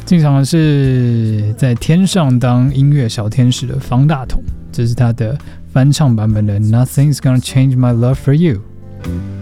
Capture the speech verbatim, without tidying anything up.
进场的是在天上当音乐小天使的方大同，这是他的翻唱版本的 Nothing's Gonna Change My Love For You。